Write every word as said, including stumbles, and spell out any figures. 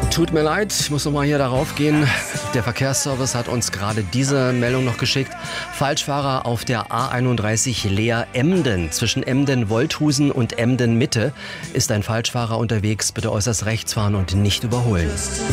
Tut mir leid, ich muss nochmal hier darauf gehen. Der Verkehrsservice hat uns gerade diese Meldung noch geschickt. Falschfahrer auf der A einunddreißig Leer-Emden. Zwischen Emden-Wolthusen und Emden-Mitte ist ein Falschfahrer unterwegs. Bitte äußerst rechts fahren und nicht überholen.